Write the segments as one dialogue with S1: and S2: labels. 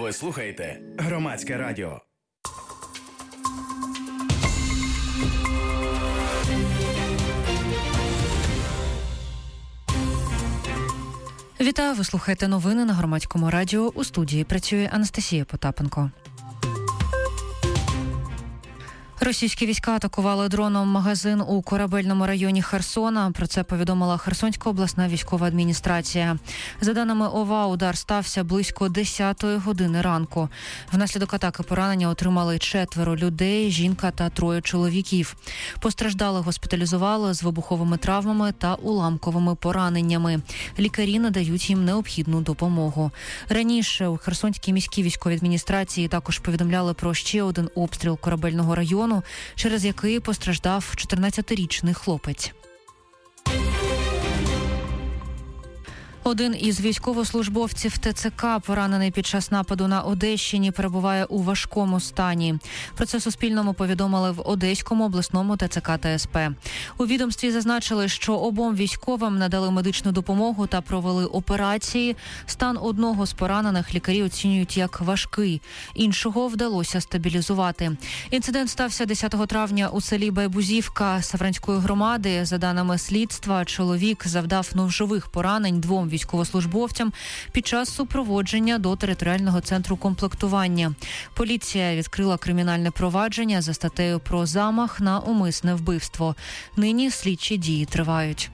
S1: Ви слухаєте Громадське радіо.
S2: Вітаю, ви слухаєте новини на Громадському радіо. У студії працює Анастасія Потапенко. Російські війська атакували дроном магазин у корабельному районі Херсона. Про це повідомила Херсонська обласна військова адміністрація. За даними ОВА, удар стався близько 10-ї години ранку. Внаслідок атаки поранення отримали 4 людей, жінка та 3 чоловіків. Постраждалих госпіталізували з вибуховими травмами та уламковими пораненнями. Лікарі надають їм необхідну допомогу. Раніше у Херсонській міській військовій адміністрації також повідомляли про ще один обстріл корабельного району, через який постраждав 14-річний хлопець. Один із військовослужбовців ТЦК, поранений під час нападу на Одещині, перебуває у важкому стані. Про це Суспільному повідомили в Одеському обласному ТЦК та СП. У відомстві зазначили, що обом військовим надали медичну допомогу та провели операції. Стан одного з поранених лікарі оцінюють як важкий, іншого вдалося стабілізувати. Інцидент стався 10 травня у селі Байбузівка Савранської громади. За даними слідства, чоловік завдав ножових поранень 2 військовослужбовцям під час супроводження до територіального центру комплектування. Поліція відкрила кримінальне провадження за статтею про замах на умисне вбивство. Нині слідчі дії тривають.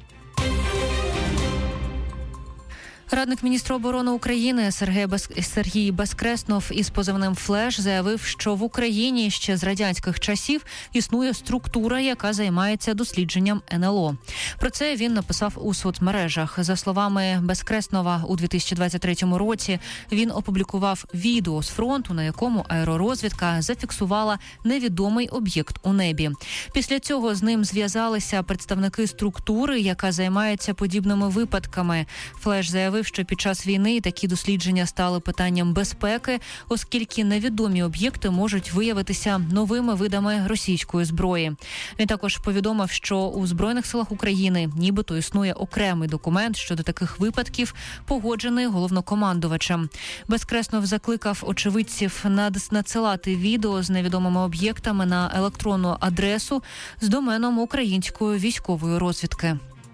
S2: Радник міністра оборони України Сергій Безкреснов із позивним «Флеш» заявив, що в Україні ще з радянських часів існує структура, яка займається дослідженням НЛО. Про це він написав у соцмережах. За словами Безкреснова, у 2023 році він опублікував відео з фронту, на якому аеророзвідка зафіксувала невідомий об'єкт у небі. Після цього з ним зв'язалися представники структури, яка займається подібними випадками. «Флеш» заявив, що під час війни такі дослідження стали питанням безпеки, оскільки невідомі об'єкти можуть виявитися новими видами російської зброї. Він також повідомив, що у Збройних силах України нібито існує окремий документ щодо таких випадків, погоджений головнокомандувачем. Безкреснов закликав очевидців надсилати відео з невідомими об'єктами на електронну адресу з доменом української військової розвідки.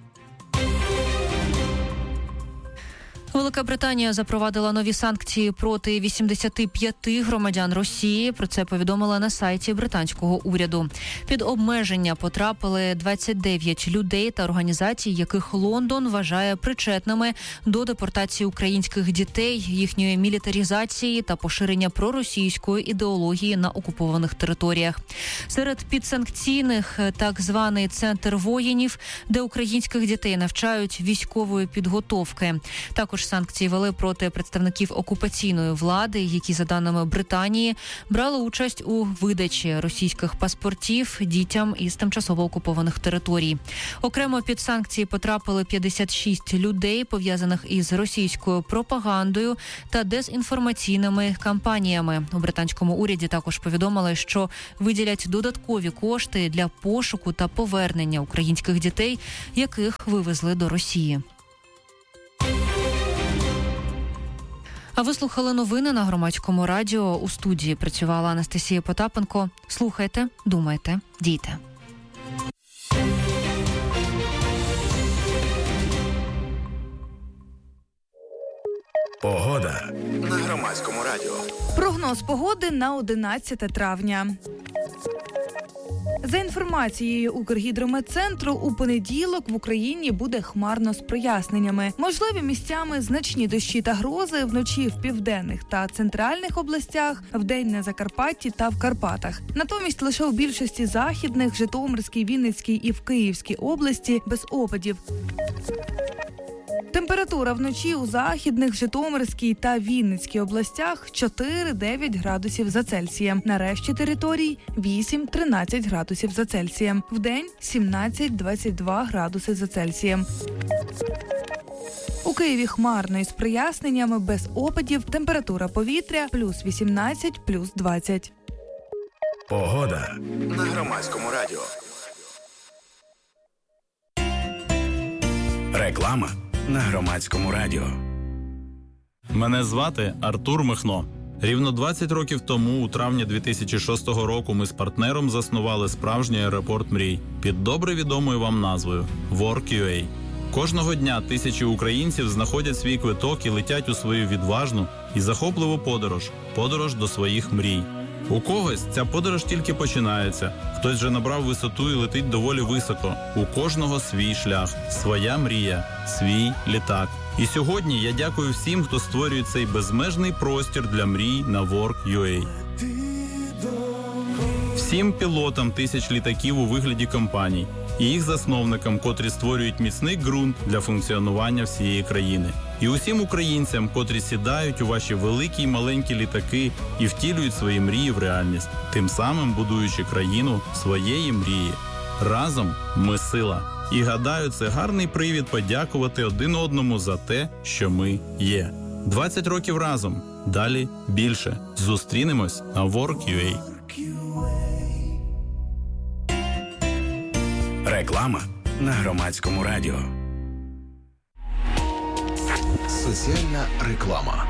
S2: Велика Британія запровадила нові санкції проти 85 громадян Росії. Про це повідомила на сайті британського уряду. Під обмеження потрапили 29 людей та організацій, яких Лондон вважає причетними до депортації українських дітей, їхньої мілітаризації та поширення проросійської ідеології на окупованих територіях. Серед підсанкційних так званий «Центр воїнів», де українських дітей навчають військової підготовки. Також санкції вели проти представників окупаційної влади, які, за даними Британії, брали участь у видачі російських паспортів дітям із тимчасово окупованих територій. Окремо під санкції потрапили 56 людей, пов'язаних із російською пропагандою та дезінформаційними кампаніями. У британському уряді також повідомили, що виділять додаткові кошти для пошуку та повернення українських дітей, яких вивезли до Росії. А ви слухали новини на Громадському радіо. У студії працювала Анастасія Потапенко. Слухайте, думайте, дійте.
S1: Погода на Громадському радіо.
S3: Прогноз погоди на 11 травня. За інформацією Укргідрометцентру, у понеділок в Україні буде хмарно з проясненнями. Можливі місцями значні дощі та грози, вночі в південних та центральних областях, вдень на Закарпатті та в Карпатах. Натомість лише у більшості західних, Житомирській, Вінницькій і в Київській області без опадів. Температура вночі у західних, Житомирській та Вінницькій областях 4-9 градусів за Цельсієм. На решті територій 8-13 градусів за Цельсієм. Вдень 17-22 градуси за Цельсієм. У Києві хмарно із проясненнями, без опадів. Температура повітря плюс 18, плюс 20.
S1: Погода на Громадському радіо. Реклама на Громадському радіо.
S4: Мене звати Артур Михно. Рівно 20 років тому, у травні 2006 року, ми з партнером заснували справжній аеропорт мрій під добре відомою вам назвою Work.ua. Кожного дня тисячі українців знаходять свій квиток і летять у свою відважну і захопливу подорож до своїх мрій. У когось ця подорож тільки починається, хтось вже набрав висоту і летить доволі високо. У кожного свій шлях, своя мрія, свій літак. І сьогодні я дякую всім, хто створює цей безмежний простір для мрій на Work.ua. Всім пілотам тисяч літаків у вигляді компаній і їх засновникам, котрі створюють міцний ґрунт для функціонування всієї країни. І усім українцям, котрі сідають у ваші великі й маленькі літаки і втілюють свої мрії в реальність, тим самим будуючи країну своєї мрії. Разом ми сила. І гадаю, це гарний привід подякувати один одному за те, що ми є. 20 років разом. Далі більше. Зустрінемось на Work.ua.
S1: Реклама на Громадському радіо. Соціальна реклама.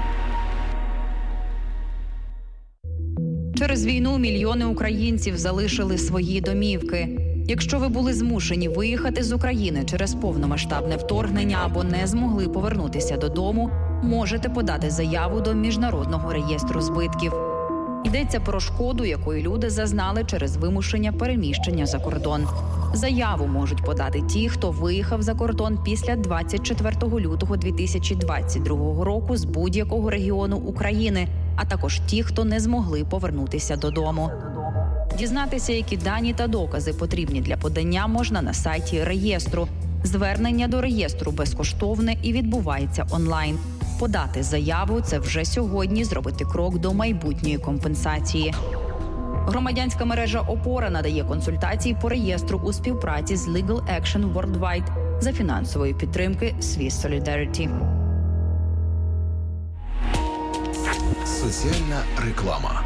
S5: Через війну мільйони українців залишили свої домівки. Якщо ви були змушені виїхати з України через повномасштабне вторгнення або не змогли повернутися додому, можете подати заяву до Міжнародного реєстру збитків. Йдеться про шкоду, якої люди зазнали через вимушення переміщення за кордон. Заяву можуть подати ті, хто виїхав за кордон після 24 лютого 2022 року з будь-якого регіону України, а також ті, хто не змогли повернутися додому. Дізнатися, які дані та докази потрібні для подання, можна на сайті реєстру. Звернення до реєстру безкоштовне і відбувається онлайн. Подати заяву – це вже сьогодні зробити крок до майбутньої компенсації. Громадянська мережа «Опора» надає консультації по реєстру у співпраці з Legal Action Worldwide за фінансової підтримки Swiss Solidarity.
S1: Соціальна реклама.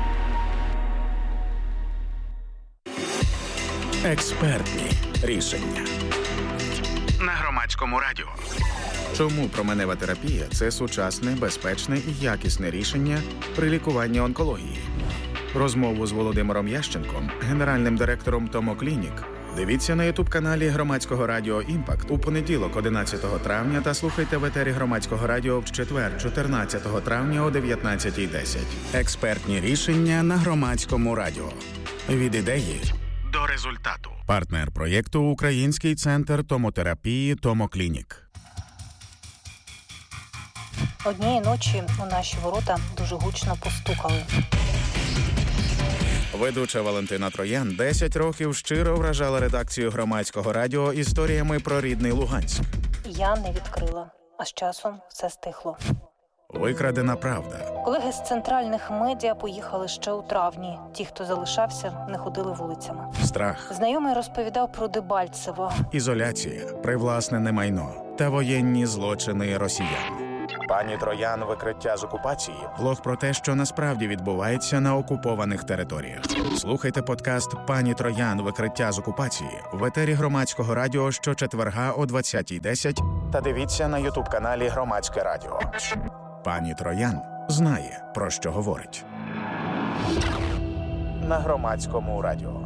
S1: Експертні рішення. На Громадському радіо.
S6: Чому променева терапія – це сучасне, безпечне і якісне рішення при лікуванні онкології? Розмову з Володимиром Ященком, генеральним директором Томоклінік, дивіться на ютуб-каналі Громадського радіо «Імпакт» у понеділок 11 травня та слухайте в етері Громадського радіо в четвер 14 травня о 19:10.
S1: Експертні рішення на Громадському радіо. Від ідеї до результату.
S6: Партнер проєкту – Український центр томотерапії «Томоклінік».
S7: Однієї ночі у наші ворота дуже гучно постукали.
S6: Ведуча Валентина Троян 10 років щиро вражала редакцію Громадського радіо історіями про рідний Луганськ.
S7: Я не відкрила, а з часом все стихло.
S6: Викрадена правда.
S7: Колеги з центральних медіа поїхали ще у травні. Ті, хто залишався, не ходили вулицями.
S6: Страх.
S7: Знайомий розповідав про Дебальцево.
S6: Ізоляція, привласнене майно та воєнні злочини росіян. Пані Троян «Викриття з окупації» – блог про те, що насправді відбувається на окупованих територіях. Слухайте подкаст «Пані Троян. Викриття з окупації» в етері Громадського радіо щочетверга о 20:10 та дивіться на ютуб-каналі Громадське радіо. Пані Троян знає, про що говорить. На Громадському радіо.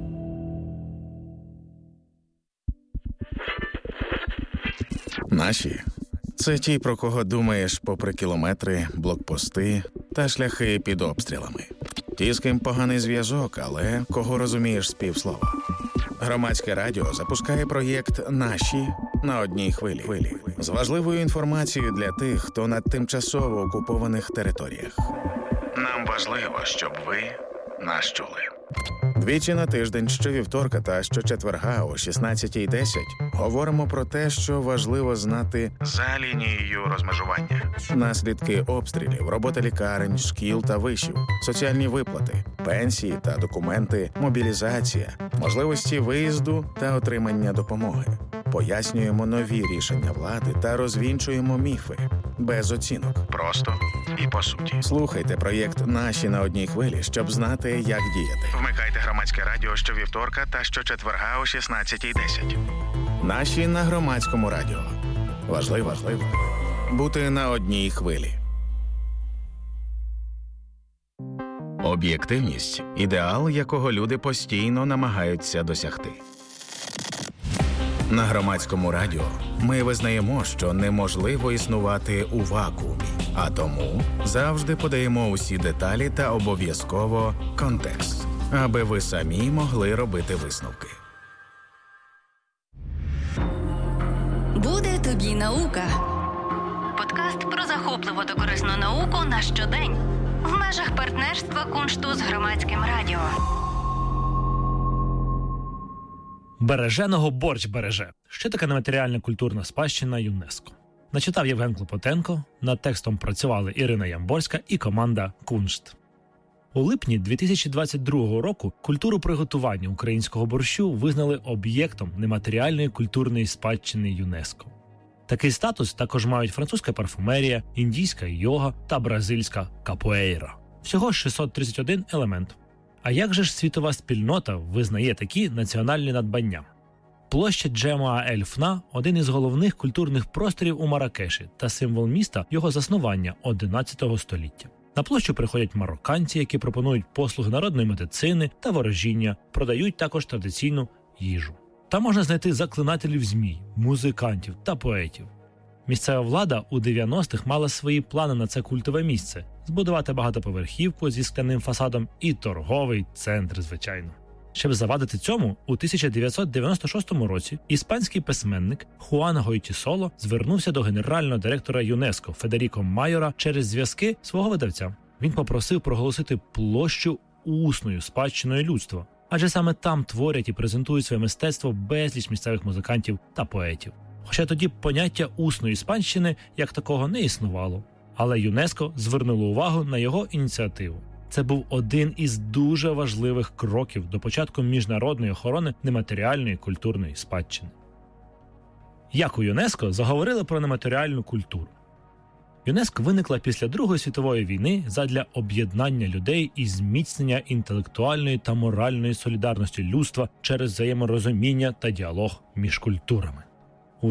S6: Наші – це ті, про кого думаєш попри кілометри, блокпости та шляхи під обстрілами. Ті, з ким поганий зв'язок, але кого розумієш з півслова. Громадське радіо запускає проєкт «Наші» на одній хвилі. З важливою інформацією для тих, хто на тимчасово окупованих територіях.
S1: Нам важливо, щоб ви нас чули.
S6: Двічі на тиждень, щовівторка та щочетверга о 16:10 говоримо про те, що важливо знати
S1: За лінією розмежування.
S6: наслідки обстрілів, робота лікарень, шкіл та вишів, соціальні виплати, пенсії та документи, мобілізація, можливості виїзду та отримання допомоги. Пояснюємо нові рішення влади та розвінчуємо міфи. Без оцінок.
S1: Просто і по суті.
S6: Слухайте проєкт «Наші» на одній хвилі, щоб знати, як діяти.
S1: Вмикайте Громадське радіо щовівторка та щочетверга о 16:10.
S6: «Наші» на Громадському радіо. Важливо бути на одній хвилі. Об'єктивність – ідеал, якого люди постійно намагаються досягти. На Громадському радіо ми визнаємо, що неможливо існувати у вакуумі, а тому завжди подаємо усі деталі та обов'язково контекст, аби ви самі могли робити висновки.
S8: Буде тобі наука. Подкаст про захопливу та корисну науку на щодень. В межах партнерства Куншту з Громадським радіо.
S9: Береженого борщ береже. Що таке нематеріальна культурна спадщина ЮНЕСКО? Начитав Євген Клопотенко, над текстом працювали Ірина Ямборська і команда Куншт. У липні 2022 року культуру приготування українського борщу визнали об'єктом нематеріальної культурної спадщини ЮНЕСКО. Такий статус також мають французька парфумерія, індійська йога та бразильська капоейра. Всього 631 елемент. А як же ж світова спільнота визнає такі національні надбання? Площа Джемуа Ель-Фна – один із головних культурних просторів у Маракеші та символ міста його заснування 11 століття. На площу приходять марокканці, які пропонують послуги народної медицини та ворожіння, продають також традиційну їжу. Там можна знайти заклинателів змій, музикантів та поетів. Місцева влада у 90-х мала свої плани на це культове місце – збудувати багатоповерхівку зі скляним фасадом і торговий центр, звичайно. Щоб завадити цьому, у 1996 році іспанський письменник Хуан Гойтісоло звернувся до генерального директора ЮНЕСКО Федеріко Майора через зв'язки свого видавця. Він попросив проголосити площу усною спадщиною людства, адже саме там творять і презентують своє мистецтво безліч місцевих музикантів та поетів. Хоча тоді поняття усної спадщини як такого не існувало. Але ЮНЕСКО звернуло увагу на його ініціативу. Це був один із дуже важливих кроків до початку міжнародної охорони нематеріальної культурної спадщини. Як у ЮНЕСКО заговорили про нематеріальну культуру? ЮНЕСКО виникла після Другої світової війни задля об'єднання людей і зміцнення інтелектуальної та моральної солідарності людства через взаєморозуміння та діалог між культурами. У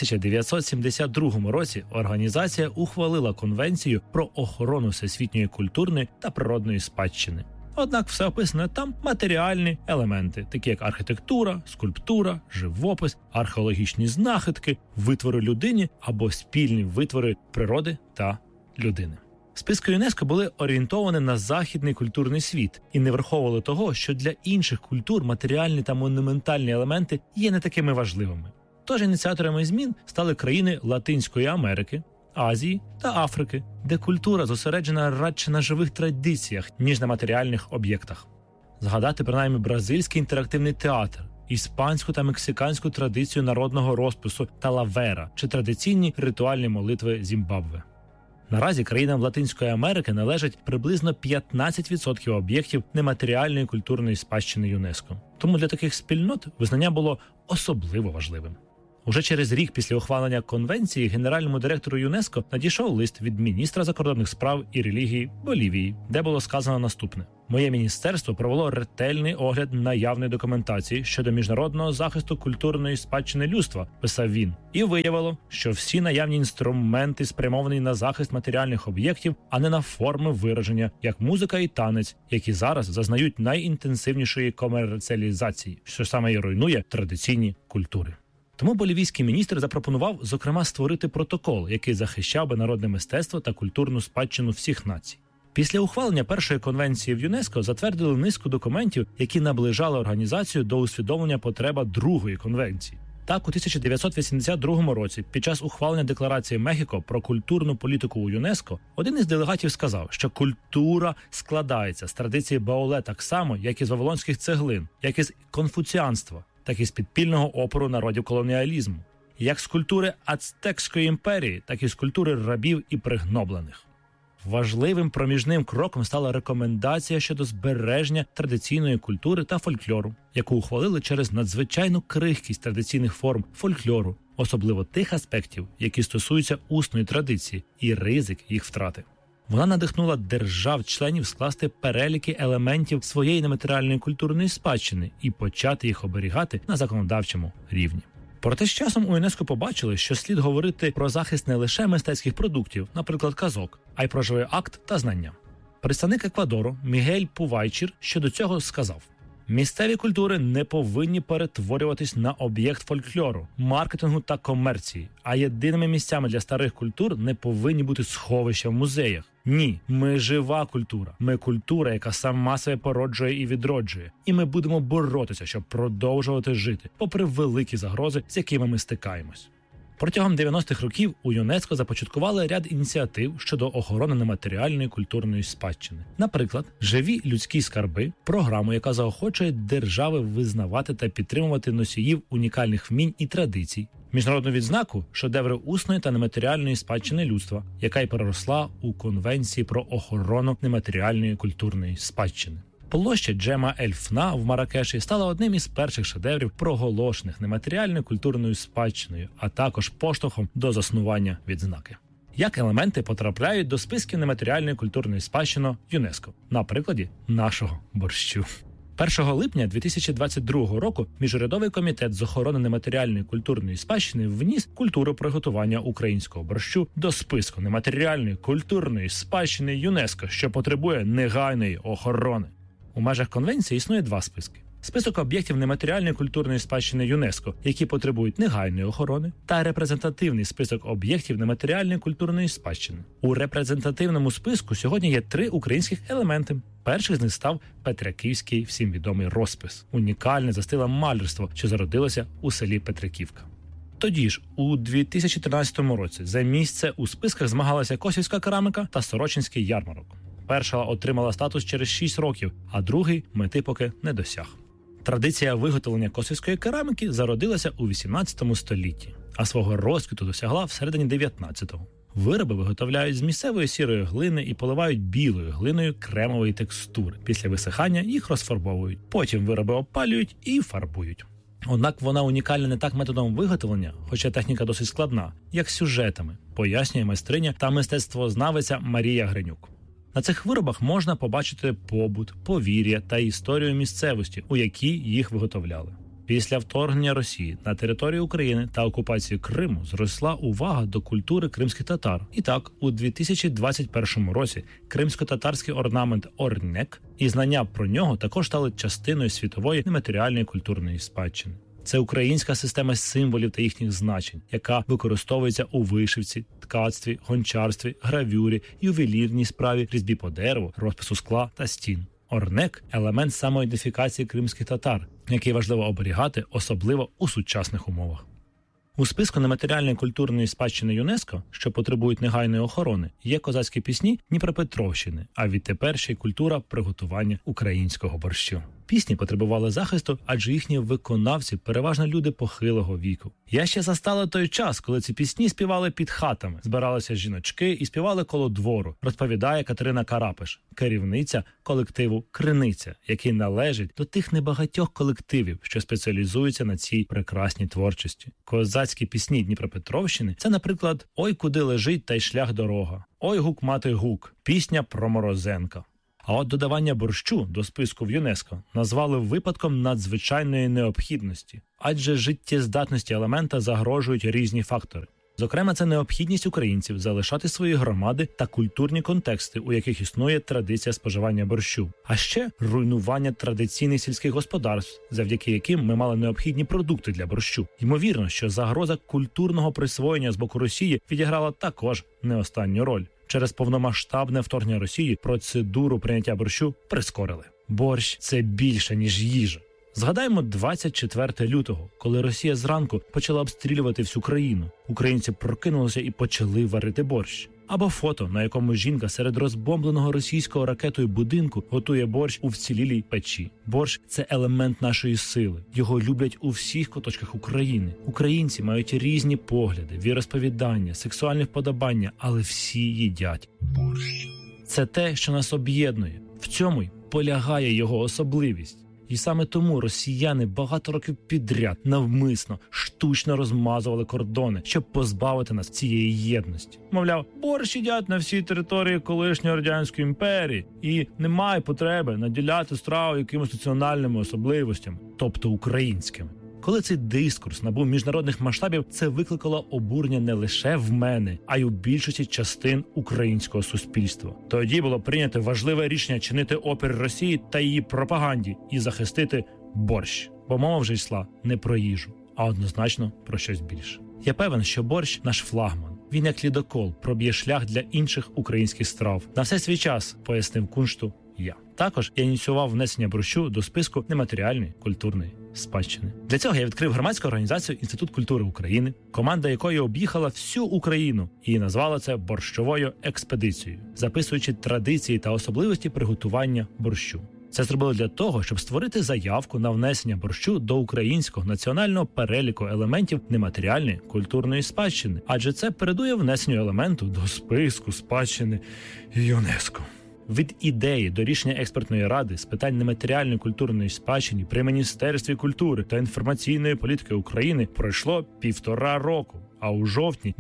S9: 1972 році організація ухвалила Конвенцію про охорону всесвітньої культурної та природної спадщини. Однак все описане там матеріальні елементи, такі як архітектура, скульптура, живопис, археологічні знахідки, витвори людини або спільні витвори природи та людини. Списки ЮНЕСКО були орієнтовані на західний культурний світ і не враховували того, що для інших культур матеріальні та монументальні елементи є не такими важливими. Тож ініціаторами змін стали країни Латинської Америки, Азії та Африки, де культура зосереджена радше на живих традиціях, ніж на матеріальних об'єктах. Згадати принаймні бразильський інтерактивний театр, іспанську та мексиканську традицію народного розпису та лавера чи традиційні ритуальні молитви Зімбабве. Наразі країнам Латинської Америки належать приблизно 15% об'єктів нематеріальної культурної спадщини ЮНЕСКО. Тому для таких спільнот визнання було особливо важливим. Уже через рік після ухвалення конвенції генеральному директору ЮНЕСКО надійшов лист від міністра закордонних справ і релігії Болівії, де було сказано наступне. «Моє міністерство провело ретельний огляд наявної документації щодо міжнародного захисту культурної спадщини людства», писав він, і виявило, що всі наявні інструменти спрямовані на захист матеріальних об'єктів, а не на форми вираження, як музика і танець, які зараз зазнають найінтенсивнішої комерціалізації, що саме і руйнує традиційні культури. Тому болівійський міністр запропонував, зокрема, створити протокол, який захищав би народне мистецтво та культурну спадщину всіх націй. Після ухвалення першої конвенції в ЮНЕСКО затвердили низку документів, які наближали організацію до усвідомлення потреби другої конвенції. Так, у 1982 році, під час ухвалення Декларації Мехіко про культурну політику у ЮНЕСКО, один із делегатів сказав, що культура складається з традиції Баоле так само, як і з вавилонських цеглин, як і з конфуціанства, так і з підпільного опору народів колоніалізму, як з культури Ацтекської імперії, так і з культури рабів і пригноблених. Важливим проміжним кроком стала рекомендація щодо збереження традиційної культури та фольклору, яку ухвалили через надзвичайну крихкість традиційних форм фольклору, особливо тих аспектів, які стосуються усної традиції і ризик їх втрати. Вона надихнула держав-членів скласти переліки елементів своєї нематеріальної культурної спадщини і почати їх оберігати на законодавчому рівні. Проте з часом у ЮНЕСКО побачили, що слід говорити про захист не лише мистецьких продуктів, наприклад, казок, а й про живий акт та знання. Представник Еквадору Мігель Пувайчір щодо цього сказав: «Місцеві культури не повинні перетворюватись на об'єкт фольклору, маркетингу та комерції, а єдиними місцями для старих культур не повинні бути сховища в музеях. Ні, ми жива культура. Ми культура, яка сама себе породжує і відроджує. І ми будемо боротися, щоб продовжувати жити, попри великі загрози, з якими ми стикаємось». Протягом 90-х років у ЮНЕСКО започаткували ряд ініціатив щодо охорони нематеріальної культурної спадщини. Наприклад, «Живі людські скарби» – програму, яка заохочує держави визнавати та підтримувати носіїв унікальних вмінь і традицій. Міжнародну відзнаку «Шедеври усної та нематеріальної спадщини людства», яка й переросла у Конвенції про охорону нематеріальної культурної спадщини. Площа Джема Ель-Фна в Марракеші стала одним із перших шедеврів, проголошених нематеріальною культурною спадщиною, а також поштовхом до заснування відзнаки. Як елементи потрапляють до списків нематеріальної культурної спадщини ЮНЕСКО? На прикладі нашого борщу. 1 липня 2022 року Міжурядовий комітет з охорони нематеріальної культурної спадщини вніс культуру приготування українського борщу до списку нематеріальної культурної спадщини ЮНЕСКО, що потребує негайної охорони. У межах конвенції існує два списки. Список об'єктів нематеріальної культурної спадщини ЮНЕСКО, які потребують негайної охорони, та репрезентативний список об'єктів нематеріальної культурної спадщини. У репрезентативному списку сьогодні є 3 українських елементи. Перший з них став Петряківський всім відомий розпис – унікальне застиле малярство, що зародилося у селі Петряківка. Тоді ж, у 2013 році за місце у списках змагалася косівська кераміка та Сорочинський ярмарок. Перша отримала статус через 6 років, а другий мети поки не досяг. Традиція виготовлення косівської кераміки зародилася у 18 столітті, а свого розквіту досягла всередині 19-го. Вироби виготовляють з місцевої сірої глини і поливають білою глиною кремової текстури. Після висихання їх розфарбовують. Потім вироби опалюють і фарбують. Однак вона унікальна не так методом виготовлення, хоча техніка досить складна, як сюжетами, пояснює майстриня та мистецтвознавиця Марія Гринюк. На цих виробах можна побачити побут, повір'я та історію місцевості, у якій їх виготовляли. Після вторгнення Росії на територію України та окупації Криму зросла увага до культури кримських татар. І так, у 2021 році кримсько-татарський орнамент орнек і знання про нього також стали частиною світової нематеріальної культурної спадщини. Це українська система символів та їхніх значень, яка використовується у вишивці, ткацтві, гончарстві, гравюрі, ювелірній справі, різьбі по дереву, розпису скла та стін. Орнек – елемент самоідентифікації кримських татар, який важливо оберігати, особливо у сучасних умовах. У списку нематеріальної культурної спадщини ЮНЕСКО, що потребують негайної охорони, є козацькі пісні Дніпропетровщини, а відтепер ще й культура приготування українського борщу. Пісні потребували захисту, адже їхні виконавці переважно люди похилого віку. Я ще застала той час, коли ці пісні співали під хатами. Збиралися жіночки і співали коло двору, розповідає Катерина Карапиш, керівниця колективу «Криниця», який належить до тих небагатьох колективів, що спеціалізуються на цій прекрасній творчості. Козацькі пісні Дніпропетровщини – це, наприклад, «Ой, куди лежить та й шлях дорога», «Ой, гук мати гук», пісня про Морозенка. А от додавання борщу до списку в ЮНЕСКО назвали випадком надзвичайної необхідності, адже життєздатності елемента загрожують різні фактори. Зокрема, це необхідність українців залишати свої громади та культурні контексти, у яких існує традиція споживання борщу. А ще руйнування традиційних сільських господарств, завдяки яким ми мали необхідні продукти для борщу. Ймовірно, що загроза культурного присвоєння з боку Росії відіграла також не останню роль. Через повномасштабне вторгнення Росії процедуру прийняття борщу прискорили. Борщ – це більше, ніж їжа. Згадаємо 24 лютого, коли Росія зранку почала обстрілювати всю країну. Українці прокинулися і почали варити борщ. Або фото, на якому жінка серед розбомбленого російського ракетою будинку готує борщ у вцілілій печі. Борщ – це елемент нашої сили. Його люблять у всіх куточках України. Українці мають різні погляди, віросповідання, сексуальні вподобання, але всі їдять борщ. Це те, що нас об'єднує. В цьому й полягає його особливість. І саме тому росіяни багато років підряд навмисно, штучно розмазували кордони, щоб позбавити нас цієї єдності. Мовляв, борщ їдять на всій території колишньої Радянської імперії, і немає потреби наділяти страву якимось національними особливостями, тобто українськими. Коли цей дискурс набув міжнародних масштабів, це викликало обурення не лише в мене, а й у більшості частин українського суспільства. Тоді було прийнято важливе рішення чинити опір Росії та її пропаганді і захистити борщ. Бо мова вже йшла не про їжу, а однозначно про щось більше. Я певен, що борщ – наш флагман. Він як лідокол проб'є шлях для інших українських страв. На все свій час, пояснив Куншту я. Також я ініціював внесення борщу до списку нематеріальної культурної спадщини. Для цього я відкрив громадську організацію «Інститут культури України», команда якої об'їхала всю Україну і назвала це борщовою експедицією, записуючи традиції та особливості приготування борщу. Це зробили для того, щоб створити заявку на внесення борщу до українського національного переліку елементів нематеріальної культурної спадщини, адже це передує внесенню елементу до списку спадщини ЮНЕСКО. Від ідеї до рішення експертної ради з питань нематеріальної культурної спадщини при Міністерстві культури та інформаційної політики України пройшло 1,5 року. А у жовтні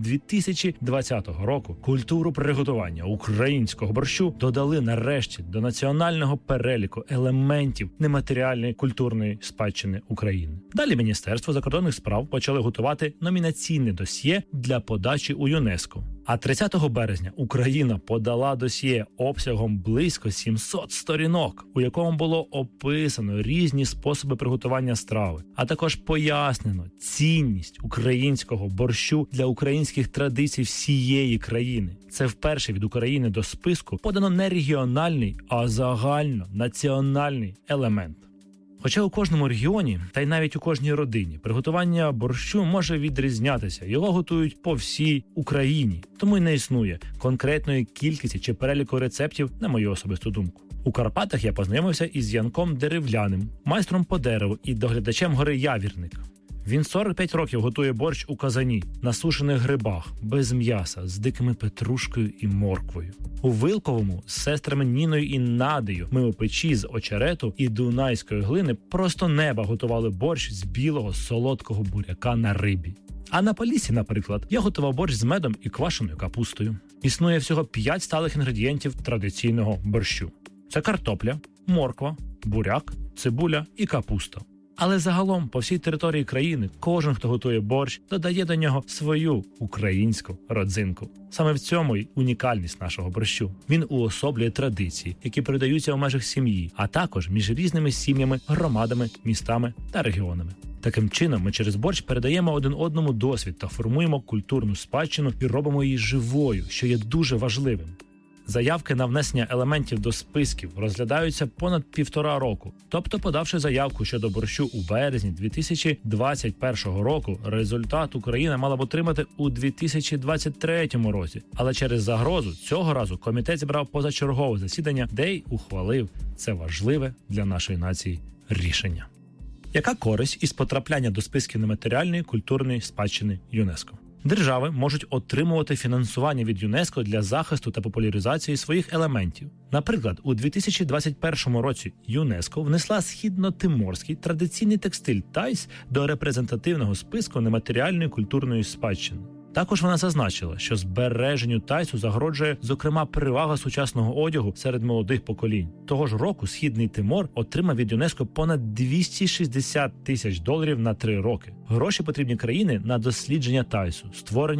S9: 2020 року культуру приготування українського борщу додали нарешті до національного переліку елементів нематеріальної культурної спадщини України. Далі Міністерство закордонних справ почали готувати номінаційне досьє для подачі у ЮНЕСКО. А 30 березня Україна подала досьє обсягом близько 700 сторінок, у якому було описано різні способи приготування страви, а також пояснено цінність українського борщу для українських традицій всієї країни. Це вперше від України до списку подано не регіональний, а загальнонаціональний елемент. Хоча у кожному регіоні, та й навіть у кожній родині, приготування борщу може відрізнятися. Його готують по всій Україні. Тому й не існує конкретної кількості чи переліку рецептів, на мою особисту думку. У Карпатах я познайомився із Янком Деревляним, майстром по дереву і доглядачем гори Явірник. Він 45 років готує борщ у казані, на сушених грибах, без м'яса, з дикими петрушкою і морквою. У Вилковому з сестрами Ніною і Надею ми у печі з очерету і дунайської глини просто неба готували борщ з білого солодкого буряка на рибі. А на Поліссі, наприклад, я готував борщ з медом і квашеною капустою. Існує всього 5 сталих інгредієнтів традиційного борщу. Це картопля, морква, буряк, цибуля і капуста. Але загалом по всій території країни кожен, хто готує борщ, додає до нього свою українську родзинку. Саме в цьому й унікальність нашого борщу. Він уособлює традиції, які передаються у межах сім'ї, а також між різними сім'ями, громадами, містами та регіонами. Таким чином ми через борщ передаємо один одному досвід та формуємо культурну спадщину і робимо її живою, що є дуже важливим. Заявки на внесення елементів до списків розглядаються понад 1,5 року. Тобто, подавши заявку щодо борщу у березні 2021 року, результат Україна мала б отримати у 2023 році. Але через загрозу цього разу комітет зібрав позачергове засідання, де й ухвалив це важливе для нашої нації рішення. Яка користь із потрапляння до списків нематеріальної культурної спадщини ЮНЕСКО? Держави можуть отримувати фінансування від ЮНЕСКО для захисту та популяризації своїх елементів. Наприклад, у 2021 році ЮНЕСКО внесла східно-тиморський традиційний текстиль тайс до репрезентативного списку нематеріальної культурної спадщини. Також вона зазначила, що збереженню тайсу загрожує, зокрема, перевага сучасного одягу серед молодих поколінь. Того ж року Східний Тимор отримав від ЮНЕСКО понад $260 тисяч на 3 роки. Гроші потрібні країни на дослідження тайсу, створення